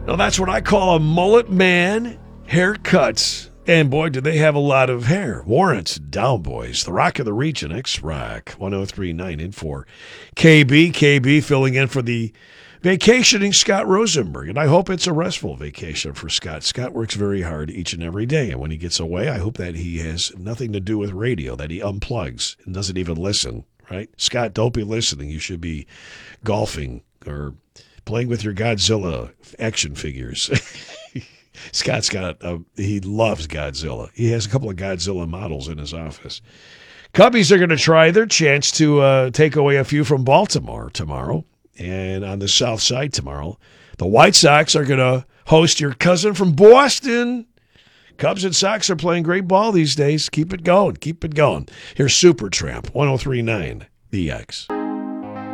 Now, that's what I call a mullet man haircuts. And boy, do they have a lot of hair. Warrants down, boys. The Rock of the Region, X-Rock, 103.9 in for KB. KB filling in for the vacationing Scott Rosenberg. And I hope it's a restful vacation for Scott. Scott works very hard each and every day. And when he gets away, I hope that he has nothing to do with radio, that he unplugs and doesn't even listen, right? Scott, don't be listening. You should be golfing or playing with your Godzilla action figures. Scott's he loves Godzilla. He has a couple of Godzilla models in his office. Cubbies are going to try their chance to take away a few from Baltimore tomorrow. And on the south side tomorrow, the White Sox are going to host your cousin from Boston. Cubs and Sox are playing great ball these days. Keep it going. Keep it going. Here's Supertramp, 103.9 The X.